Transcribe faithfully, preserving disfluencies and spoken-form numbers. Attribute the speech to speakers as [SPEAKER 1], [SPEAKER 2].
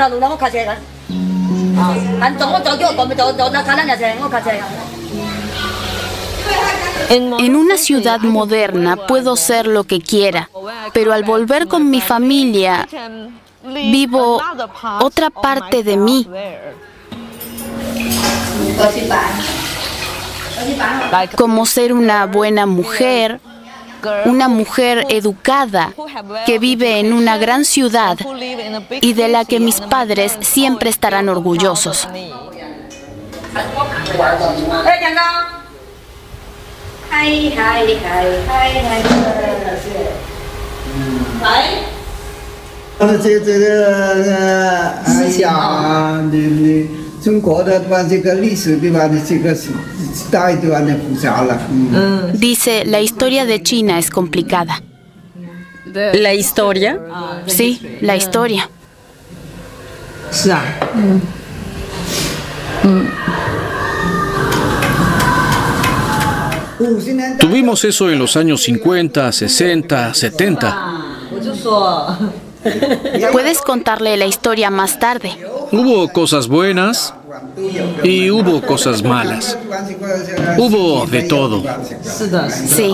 [SPEAKER 1] En una ciudad moderna puedo ser lo que quiera, pero al volver con mi familia, vivo otra parte de mí. Como ser una buena mujer, una mujer educada que vive en una gran ciudad y de la que mis padres siempre estarán orgullosos. Dice, la historia de China es complicada.
[SPEAKER 2] ¿La historia?
[SPEAKER 1] Sí, la historia.
[SPEAKER 3] Tuvimos eso en los años cincuenta, sesenta, setenta.
[SPEAKER 1] Puedes contarle la historia más tarde.
[SPEAKER 3] Hubo cosas buenas y hubo cosas malas. Hubo de todo.
[SPEAKER 1] Sí.